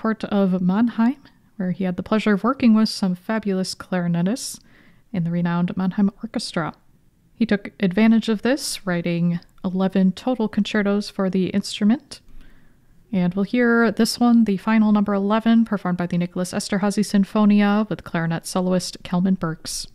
court of Mannheim, where he had the pleasure of working with some fabulous clarinetists in the renowned Mannheim Orchestra. He took advantage of this, writing 11 total concertos for the instrument. And we'll hear this one, the final number 11, performed by the Nicholas Esterhazy Sinfonia with clarinet soloist Kelman Berks.